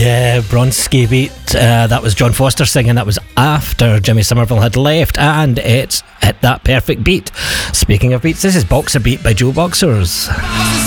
Yeah, Bronski beat. That was John Foster singing. That was after Jimmy Somerville had left, and it's hit that perfect beat. Speaking of beats, this is Boxer Beat by Joe Boxers.